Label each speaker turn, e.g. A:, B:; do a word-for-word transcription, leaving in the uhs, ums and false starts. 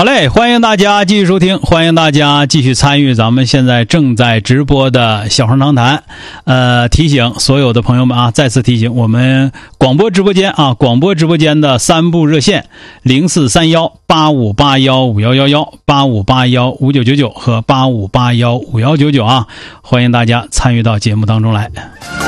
A: 好嘞，欢迎大家继续收听，欢迎大家继续参与咱们现在正在直播的小声长谈。呃，提醒所有的朋友们啊，再次提醒我们广播直播间啊，广播直播间的三部热线零四三幺八五八幺五幺幺幺、八五八幺五九九九和八五八幺五幺九九啊，欢迎大家参与到节目当中来。